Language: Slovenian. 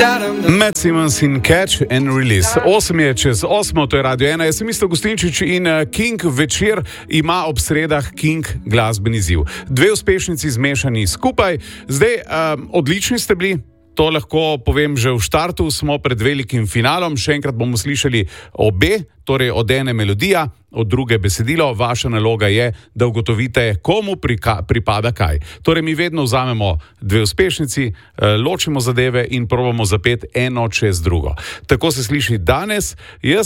Matt Simmons in Catch and Release. 8 je čez 8, to je Radio 1. Jaz sem Isto Gostinčič in King večer ima ob sredah King glasbeni ziv. Dve uspešnici zmešani skupaj. Zdaj, odlični ste bili. To lahko povem že v štartu, smo pred velikim finalom. Še enkrat bomo slišali obe, torej od ene melodija, od druge besedilo. Vaša naloga je, da ugotovite, komu pripada kaj. Torej mi vedno vzamemo dve uspešnici, ločimo zadeve in probamo zapeti eno čez drugo. Tako se sliši danes.